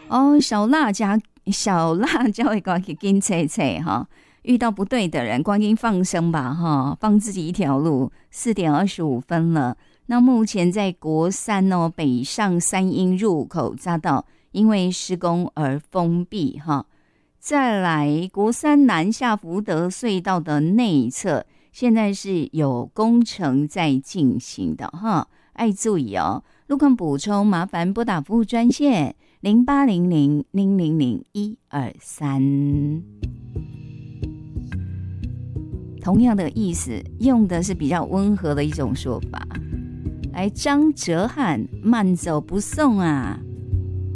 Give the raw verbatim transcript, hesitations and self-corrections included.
哦，小辣椒，小辣椒会赶紧跟切切哈。遇到不对的人，赶紧放生吧哈，放自己一条路。四点二十五分了。那目前在国三哦，北上三英入口匝道因为施工而封闭哈。再来，国三南下福德隧道的内侧，现在是有工程在进行的哈，爱注意哦。路况补充，麻烦拨打服务专线零八零零零零零一二三。同样的意思，用的是比较温和的一种说法。来，张哲瀚，慢走不送啊。